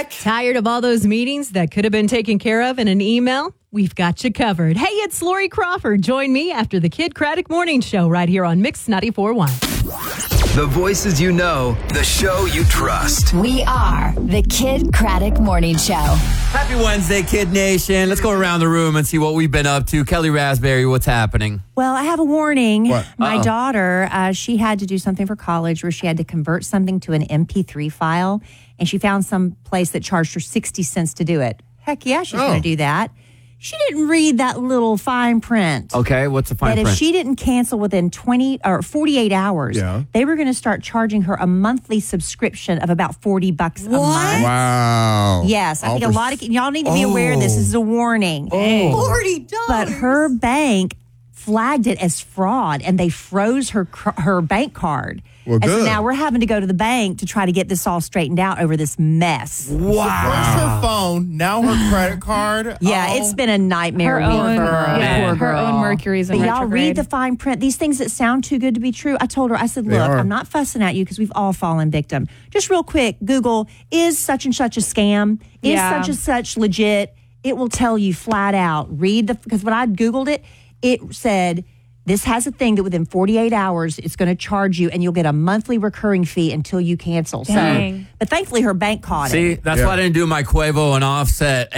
back. Tired of all those meetings that could have been taken care of in an email? We've got you covered. Hey, it's Lori Crawford. Join me after the Kid Craddock Morning Show right here on Mix 94.1. The voices you know, the show you trust. We are the Kid Craddock Morning Show. Happy Wednesday, Kid Nation. Let's go around the room and see what we've been up to. Kelly Raspberry, what's happening? Well, I have a warning. What? My daughter, she had to do something for college where she had to convert something to an MP3 file, and she found some place that charged her 60 cents to do it. Heck yeah, she's going to do that. She didn't read that little fine print. Okay, what's the fine that print? if she didn't cancel within 20 or 48 hours, they were going to start charging her a monthly subscription of about $40 a month. Wow. Yes, I think a lot of y'all need to be aware of this. This is a warning. $40. But her bank flagged it as fraud, and they froze her bank card. Well, and so good. now we're having to go to the bank to try to get this all straightened out over this mess. First her phone, now her credit card. Yeah, it's been a nightmare week for her. Poor her girl. own Mercury's in But y'all retrograde. read the fine print. These things that sound too good to be true. I told her, I said, look, are. I'm not fussing at you because we've all fallen victim. Just real quick, Google, is such and such a scam? Is Yeah. such and such legit? It will tell you flat out. Because when I Googled it, it said, this has a thing that within 48 hours, it's going to charge you, and you'll get a monthly recurring fee until you cancel. Dang. So, but thankfully, her bank caught See, it. that's why I didn't do my Quavo and Offset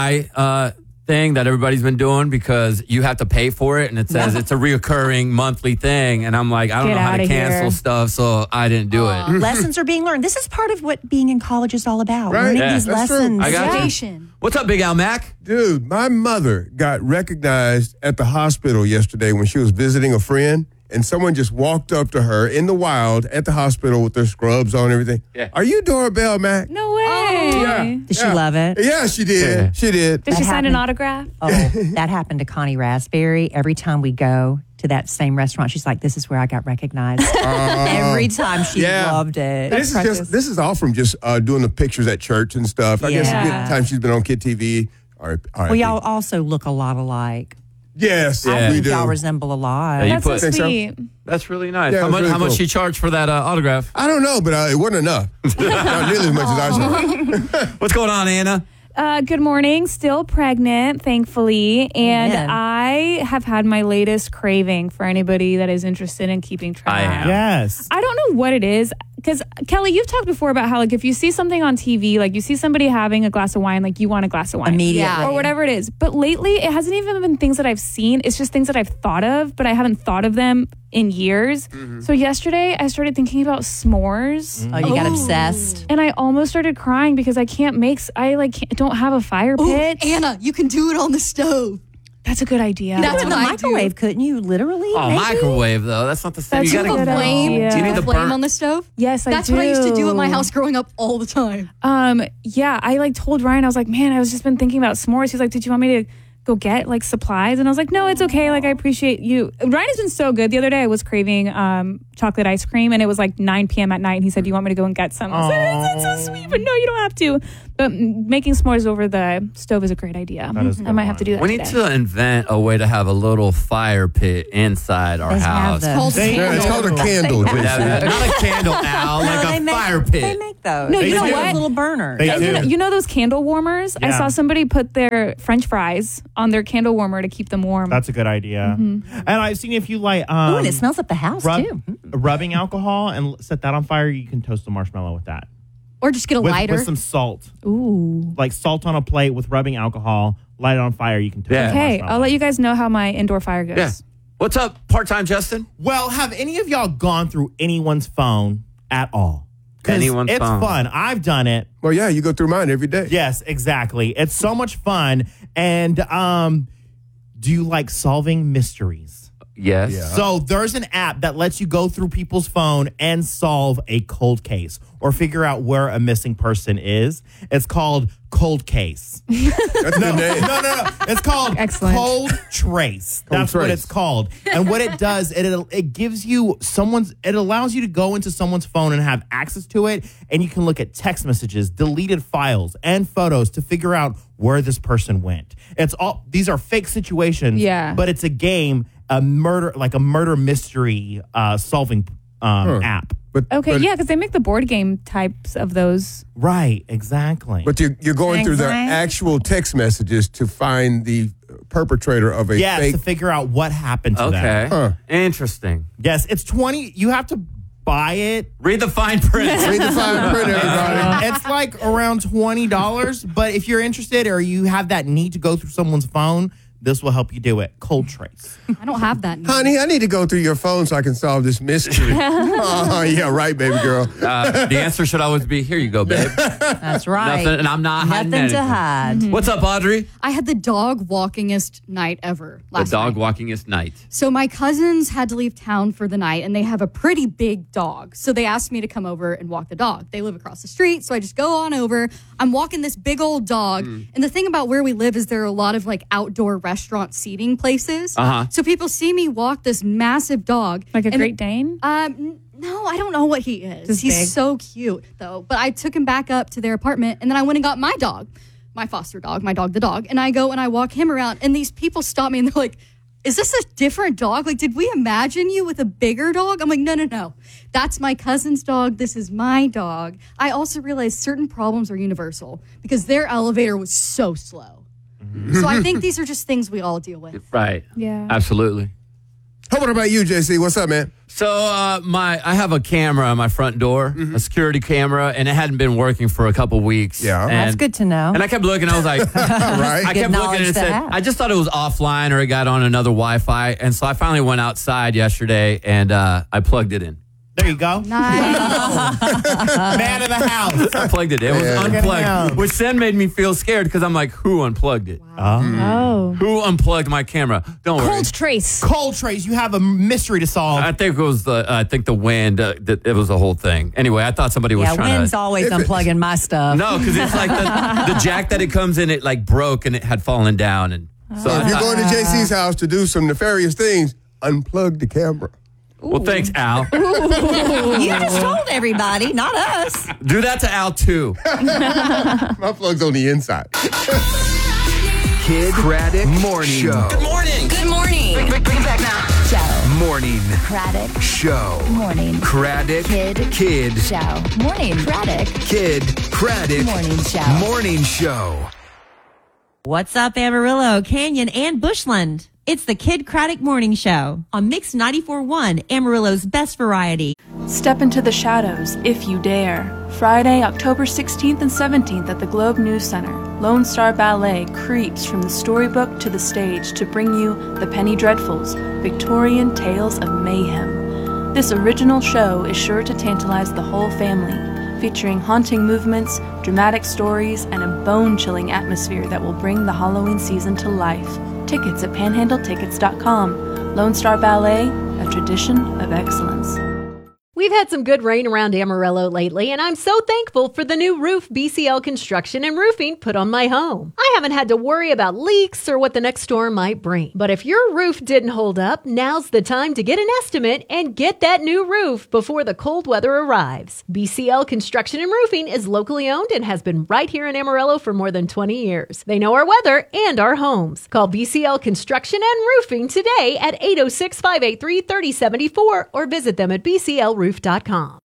AI thing that everybody's been doing, because you have to pay for it, and it says it's a reoccurring monthly thing. And I'm like, I don't Get know how to outta cancel here. stuff, so I didn't do it. Lessons are being learned. This is part of what being in college is all about. Right. Learning Yeah, these that's true. lessons. I got you. Station. What's up, Big Al Mac? Dude, my mother got recognized at the hospital yesterday when she was visiting a friend, and someone just walked up to her in the wild at the hospital with their scrubs on and everything. Yeah. Are you Doorbell Mac? No way. Did she love it? Yeah, she did. Yeah. She did. Did she sign an happened. autograph? Oh, that happened to Connie Raspberry. Every time we go to that same restaurant, she's like, this is where I got recognized. Every time she Yeah. loved it. This is all from just doing the pictures at church and stuff. I guess Yeah. a good time she's been on Kid TV. All right. Well, y'all also look a lot alike. Yes, I we think do. y'all resemble a lot. you That's put- so Think so? sweet. That's really nice. Yeah, how it's much, really how much cool. she charged for that autograph? I don't know, but it wasn't enough. Not nearly as much as I charged. What's going on, Anna? Good morning. Still pregnant, thankfully. And Amen. I have had my latest craving for anybody that is interested in keeping track. I am. Yes. I don't know what it is. Because, Kelly, you've talked before about how, like, if you see something on TV, like, you see somebody having a glass of wine, like, you want a glass of wine. Immediately. Or whatever it is. But lately, it hasn't even been things that I've seen. It's just things that I've thought of, but I haven't thought of them in years. So yesterday, I started thinking about s'mores. Oh, you got obsessed. And I almost started crying because I can't don't have a fire pit. Anna, you can do it on the stove. That's a good idea. That's In what the I microwave, couldn't you? Literally? Oh, maybe? microwave, though. That's not the same. That's You a gotta good flame. idea. Do you need the flame burn? on the stove? Yes, I That's do. what I used to do at my house growing up all the time. Yeah, I told Ryan, I was like, man, I was just been thinking about s'mores. He's like, did you want me to go get supplies? And I was like, no, it's okay. I appreciate you. Ryan has been so good. The other day I was craving chocolate ice cream, and it was 9 p.m. at night, and he said, do you want me to go and get some? I was like, that's so sweet, but no, you don't have to. But making s'mores over the stove is a great idea. That is a I good might have to do that We need today. to invent a way to have a little fire pit inside our They have house. those. Called They- Yeah, it's called a candle. They Jason. Not a candle, Al, No, like they a make- fire They pit. make those. No, They you know make what? Little burners. They do. You know those candle warmers? I Yeah. saw somebody put their French fries on their candle warmer to keep them warm. That's a good idea. And I've seen if you Oh, and it smells up the house, too. rubbing alcohol and set that on fire, you can toast a marshmallow with that. Or just get a lighter. With some salt. Ooh. Like salt on a plate with rubbing alcohol, light it on fire, you can toast Yeah. a Okay, marshmallow. I'll let you guys know how my indoor fire goes. Yeah. What's up, part-time Justin? Well, have any of y'all gone through anyone's phone at all? 'Cause Anyone's it's phone. fun. I've done it. Well, yeah, you go through mine every day. Yes, exactly. It's so much fun. And do you like solving mysteries? Yes. Yeah. So there's an app that lets you go through people's phone and solve a cold case or figure out where a missing person is. It's called Cold Case. That's a good name. No. It's called Excellent. Cold Trace. That's what Trace. it's called. And what it does, it gives you it allows you to go into someone's phone and have access to it, and you can look at text messages, deleted files, and photos to figure out where this person went. These are fake situations, Yeah. but it's a game, a murder mystery solving app. Okay, yeah, because they make the board game types of those. Right, exactly. But you're going through their actual text messages to find the perpetrator of a yes, fake. to figure out what happened to them. Okay. Interesting. Yes, it's 20. You have to buy it. Read the fine print. Read the fine print, everybody. It's like around $20. But if you're interested or you have that need to go through someone's phone, this will help you do it. Cold Trace. I don't have that. Honey, I need to go through your phone so I can solve this mystery. Oh, yeah, right, baby girl. The answer should always be, here you go, babe. That's right. Nothing, and I'm not hiding Nothing to anything. hide. What's up, Audrey? I had the dog walkingest night ever last The dog night. walkingest night. So my cousins had to leave town for the night, and they have a pretty big dog. So they asked me to come over and walk the dog. They live across the street, so I just go on over. I'm walking this big old dog, and the thing about where we live is there are a lot of like outdoor restaurant seating places. So people see me walk this massive dog, Like a Great Dane? No, I don't know what he is. Just He's big. so cute, though. But I took him back up to their apartment, and then I went and got my dog, my foster dog, my dog, the dog. And I go and I walk him around, and these people stop me, and they're like, is this a different dog? Like, did we imagine you with a bigger dog? I'm like, no. That's my cousin's dog. This is my dog. I also realized certain problems are universal because their elevator was so slow. So I think these are just things we all deal with. Right. Yeah. Absolutely. How about you, JC? What's up, man? So I have a camera on my front door, a security camera, and it hadn't been working for a couple weeks. Yeah. And, That's good to know. And I kept looking. I was like, Right. I Good kept looking knowledge and it to said, have. I just thought it was offline or it got on another Wi-Fi. And so I finally went outside yesterday and I plugged it in. There you go. Nice. Man of the house. I plugged it in. It was Yeah. unplugged, which then made me feel scared because I'm like, who unplugged it? Oh. Who unplugged my camera? Don't worry. Cold Trace. Cold Trace, you have a mystery to solve. I think it was the wind. It was the whole thing. Anyway, I thought somebody was Yeah, trying wind's to. always unplugging my stuff. No, because it's like the jack that it comes in, it like broke and it had fallen down, and so I If you're thought, going to JC's house to do some nefarious things, unplug the camera. well, thanks, Al. You just told everybody, not us. Do that to Al too. My plug's on the inside. Kid Craddock Morning Show. Good morning. Bring it back now. Show. Morning Craddock. Show. Morning. Craddock Kid. Show. Morning. Craddock. Kid Craddock Morning Show. Morning Show. What's up, Amarillo, Canyon, and Bushland? It's the Kid Craddock Morning Show on Mix 94.1, Amarillo's best variety. Step into the shadows, if you dare. Friday, October 16th and 17th at the Globe News Center, Lone Star Ballet creeps from the storybook to the stage to bring you The Penny Dreadfuls, Victorian Tales of Mayhem. This original show is sure to tantalize the whole family, featuring haunting movements, dramatic stories, and a bone-chilling atmosphere that will bring the Halloween season to life. Tickets at panhandletickets.com. Lone Star Ballet, a tradition of excellence. We've had some good rain around Amarillo lately, and I'm so thankful for the new roof BCL Construction and Roofing put on my home. I haven't had to worry about leaks or what the next storm might bring. But if your roof didn't hold up, now's the time to get an estimate and get that new roof before the cold weather arrives. BCL Construction and Roofing is locally owned and has been right here in Amarillo for more than 20 years. They know our weather and our homes. Call BCL Construction and Roofing today at 806-583-3074 or visit them at bclroof.com.